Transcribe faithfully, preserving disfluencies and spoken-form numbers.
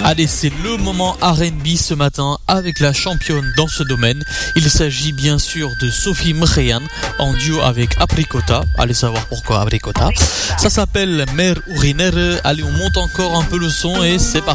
Allez, c'est le moment R and B ce matin avec la championne dans ce domaine. Il s'agit bien sûr de Sophie Mkhian en duo avec Apricota. Allez savoir pourquoi Apricota. Ça s'appelle Mère Urinere. Allez, on monte encore un peu le son et c'est parti.